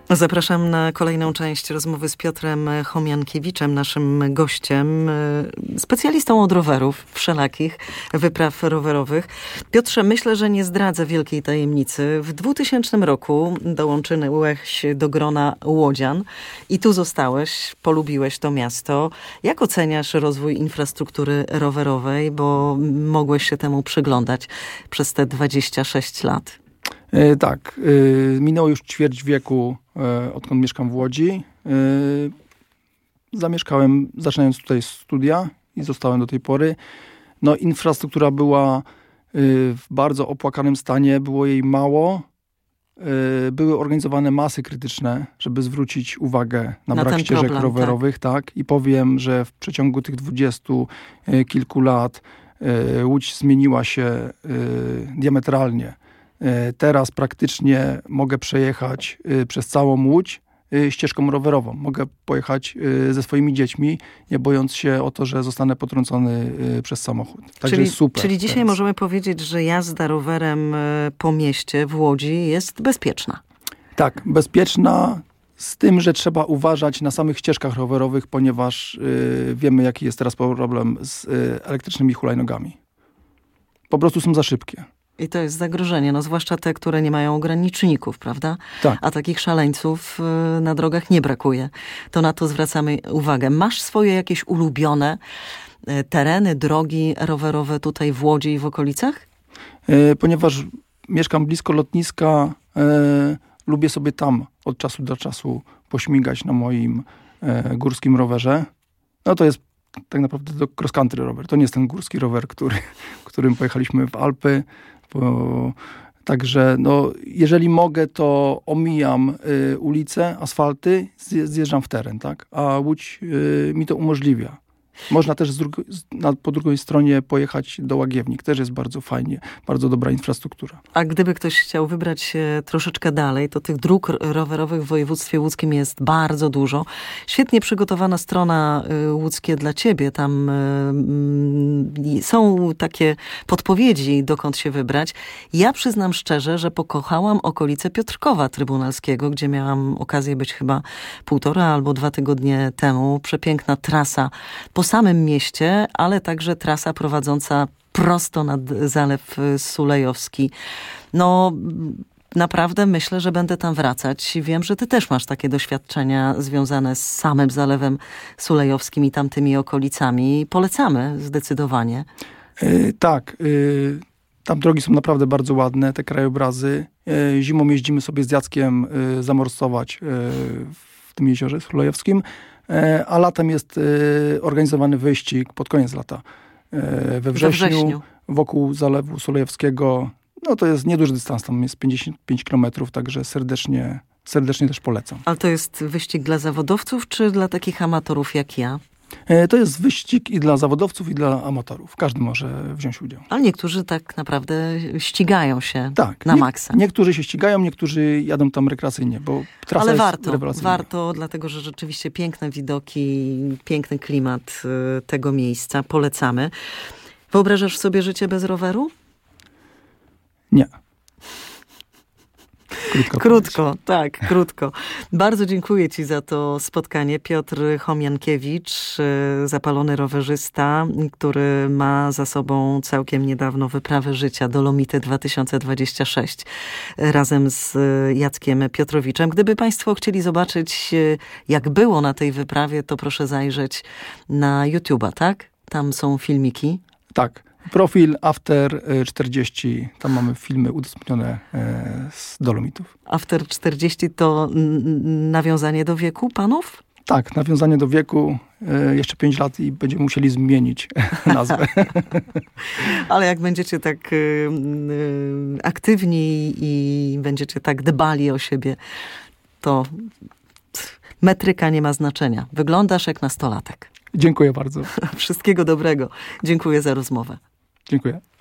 Zapraszam na kolejną część rozmowy z Piotrem Chomiankiewiczem, naszym gościem, specjalistą od rowerów, wszelakich wypraw rowerowych. Piotrze, myślę, że nie zdradzę wielkiej tajemnicy. W 2000 roku dołączyłeś do grona łodzian i tu zostałeś, polubiłeś to miasto. Jak oceniasz rozwój infrastruktury rowerowej, bo mogłeś się temu przyglądać przez te 26 lat? Tak, minęło już ćwierć wieku, odkąd mieszkam w Łodzi. Zamieszkałem, zaczynając tutaj studia i zostałem do tej pory. No, infrastruktura była w bardzo opłakanym stanie, było jej mało. Były organizowane masy krytyczne, żeby zwrócić uwagę na brak ścieżek problem, rowerowych. Tak. I powiem, że w przeciągu tych 20 kilku lat Łódź zmieniła się diametralnie. Teraz praktycznie mogę przejechać przez całą Łódź ścieżką rowerową. Mogę pojechać ze swoimi dziećmi, nie bojąc się o to, że zostanę potrącony przez samochód. Także jest super. Czyli dzisiaj możemy powiedzieć, że jazda rowerem po mieście w Łodzi jest bezpieczna. Tak, bezpieczna, z tym, że trzeba uważać na samych ścieżkach rowerowych, ponieważ wiemy, jaki jest teraz problem z elektrycznymi hulajnogami. Po prostu są za szybkie. I to jest zagrożenie, no zwłaszcza te, które nie mają ograniczników, prawda? Tak. A takich szaleńców na drogach nie brakuje. To na to zwracamy uwagę. Masz swoje jakieś ulubione tereny, drogi rowerowe tutaj w Łodzi i w okolicach? Ponieważ mieszkam blisko lotniska, lubię sobie tam od czasu do czasu pośmigać na moim górskim rowerze. No to jest tak naprawdę cross country rower. To nie jest ten górski rower, którym pojechaliśmy w Alpy. Także no, jeżeli mogę, to omijam ulice, asfalty, zjeżdżam w teren, tak? A Łódź mi to umożliwia. Można też po drugiej stronie pojechać do Łagiewnik. Też jest bardzo fajnie, bardzo dobra infrastruktura. A gdyby ktoś chciał wybrać się troszeczkę dalej, to tych dróg rowerowych w województwie łódzkim jest bardzo dużo. Świetnie przygotowana strona Łódzkie dla ciebie. Tam są takie podpowiedzi, dokąd się wybrać. Ja przyznam szczerze, że pokochałam okolice Piotrkowa Trybunalskiego, gdzie miałam okazję być chyba 1,5 albo 2 tygodnie temu. Przepiękna trasa po samym mieście, ale także trasa prowadząca prosto nad Zalew Sulejowski. No, naprawdę myślę, że będę tam wracać. Wiem, że ty też masz takie doświadczenia związane z samym Zalewem Sulejowskim i tamtymi okolicami. Polecamy zdecydowanie. Tak. Tam drogi są naprawdę bardzo ładne, te krajobrazy. Zimą jeździmy sobie z Jackiem zamorsować w tym jeziorze sulejowskim. A latem jest organizowany wyścig pod koniec lata we wrześniu wokół Zalewu Sulejowskiego. No to jest nieduży dystans, tam jest 55 kilometrów, także serdecznie też polecam. Ale to jest wyścig dla zawodowców, czy dla takich amatorów jak ja? To jest wyścig i dla zawodowców, i dla amatorów. Każdy może wziąć udział. Ale niektórzy tak naprawdę ścigają się na maksa. Niektórzy się ścigają, niektórzy jadą tam rekreacyjnie, bo trasa jest rewelacyjna. Warto, dlatego że rzeczywiście piękne widoki, piękny klimat tego miejsca. Polecamy. Wyobrażasz sobie życie bez roweru? Nie. Krótko. Bardzo dziękuję ci za to spotkanie. Piotr Chomiankiewicz, zapalony rowerzysta, który ma za sobą całkiem niedawno wyprawę życia Dolomity 2026 razem z Jackiem Piotrowiczem. Gdyby państwo chcieli zobaczyć, jak było na tej wyprawie, to proszę zajrzeć na YouTube'a, tak? Tam są filmiki. Tak. Profil After 40, tam mamy filmy udostępnione z Dolomitów. After 40 to nawiązanie do wieku panów? Tak, nawiązanie do wieku. Jeszcze 5 lat i będziemy musieli zmienić nazwę. Ale jak będziecie tak aktywni i będziecie tak dbali o siebie, to metryka nie ma znaczenia. Wyglądasz jak nastolatek. Dziękuję bardzo. Wszystkiego dobrego. Dziękuję za rozmowę. Dziękuję.